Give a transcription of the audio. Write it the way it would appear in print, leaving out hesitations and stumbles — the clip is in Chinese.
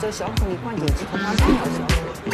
小孔里灌进去，它干了小孔。